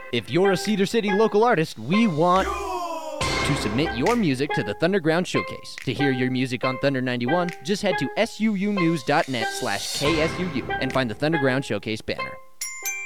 If you're a Cedar City local artist, we want to submit your music to the Thunderground Showcase. To hear your music on Thunder 91, just head to suunews.net/KSUU and find the Thunderground Showcase banner.